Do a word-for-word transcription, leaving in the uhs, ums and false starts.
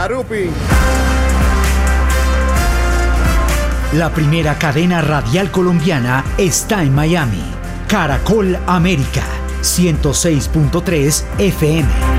Guadarupi. La primera cadena radial colombiana está en Miami. Caracol América, ciento seis punto tres F M.